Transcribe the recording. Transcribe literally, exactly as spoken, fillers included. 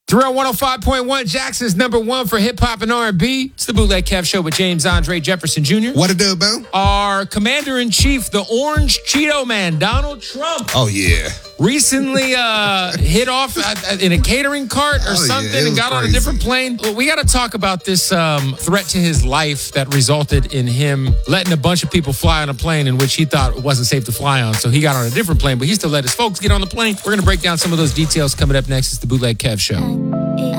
Thrill one oh five point one, Jackson's number one for hip-hop and R and B. It's the Bootleg Kev Show with James Andre Jefferson Junior What it do, bro? Our commander-in-chief, the Orange Cheeto Man, Donald Trump. Oh, yeah. Recently uh, hit off at, in a catering cart or oh, something yeah, and got crazy. on a different plane. We got to talk about this um, threat to his life that resulted in him letting a bunch of people fly on a plane in which he thought it wasn't safe to fly on. So he got on a different plane, but he still let his folks get on the plane. We're going to break down some of those details coming up next. It's the Bootleg Kev Show.